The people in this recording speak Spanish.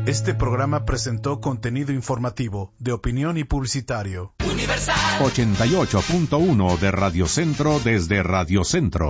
Este programa presentó contenido informativo, de opinión y publicitario. 88.1 de Radio Centro desde Radio Centro.